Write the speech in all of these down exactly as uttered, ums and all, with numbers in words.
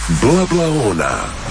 Bla bla ona.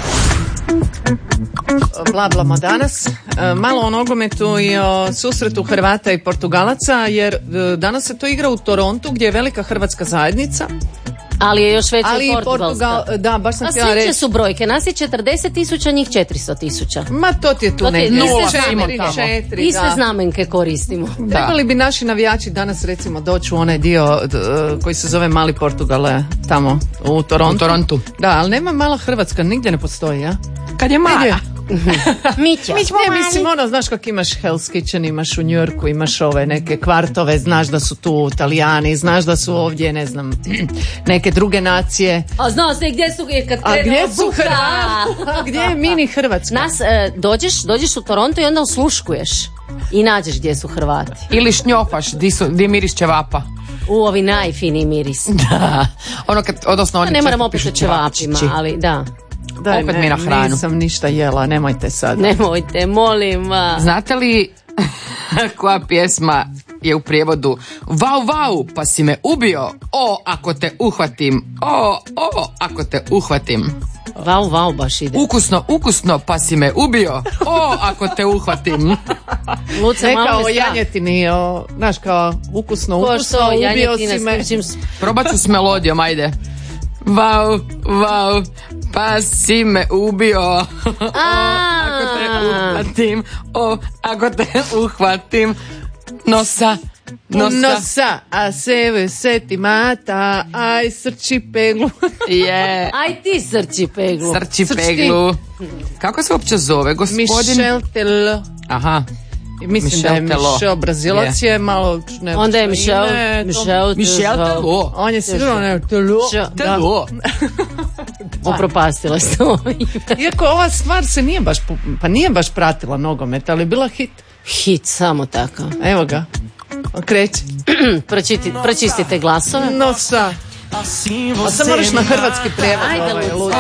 Blablamo danas malo o nogometu i o susretu Hrvata i Portugalaca, jer danas se to igra u Torontu gdje je velika hrvatska zajednica. Ali je još veća Ali i portugalska. Portugal, da, baš sam A htjela reći. slične su brojke, nas je četrdeset tisuća, njih četiristo tisuća. Ma to ti je tu To ti je negdje. nula, četiri, tamo. četiri, Iste da. znamenke koristimo. Trebali bi naši navijači danas recimo doći u onaj dio d, koji se zove Mali Portugale tamo u Torontu. U Torontu. Da, ali nema mala Hrvatska, nigdje ne postoji, ja? Kad je mala. Mića. Ne, mislim, ono, znaš kako imaš Hell's Kitchen, imaš u New Yorku, imaš ove neke kvartove, znaš da su tu Italijani, znaš da su ovdje, ne znam, neke druge nacije. A znao se gdje su kad A krenu gdje su buka? Hrvatska? A gdje je mini Hrvatska? Nas, e, dođeš, dođeš u Toronto i onda osluškuješ i nađeš gdje su Hrvati. Ili šnjofaš, di, su, di miris ćevapa. U ovi najfiniji miris. Da. Ono kad, odnosno oni Pa ne moram često opet pišu o ćevapima, ćevapčići. ali da. Daj, opet ne, mi na hranu. Nisam ništa jela, nemojte sad. Nemojte, molim vas. Znate li koja pjesma je u prijevodu Vau, vau, pa si me ubio. O, ako te uhvatim. O, o, ako te uhvatim. Vau, vau, baš ide. Ukusno, ukusno, pa si me ubio. O, ako te uhvatim. Luce, Ne malo kao me o strah. janjetini, o, znaš, kao ukusno, Ko ukusno, što, ubio janjetina si s me. kućim s- Probat ću s melodijom, ajde. Vau, vau, pa si me ubio. O, ako te uhvatim. O, ako te uhvatim. Nosa, nosa. Nosa, a seve se ti mata, aj srči peglu. Je. Aj ti srči peglu. Srči Srči. peglu. Kako se uopće zove, gospodin? Michel Tello. Aha. Mislim Michel da je Tello. Michel Brazilac je malo... Ne, Onda je što Michel, ime, to- Michel, Michel Tello. On je sigurno ne, Tello. Da. Tello. Upropastila ste ovo ime. Iako ova stvar se nije baš, pu- pa nije baš pratila nogomet, ali je bila hit. Hit, samo tako. Evo ga. Kreći. Pročiti, pročistite glasove. Nosa. A sam moraš na hrvatski prijevod. Ajde, ovaj, Luci. ludi.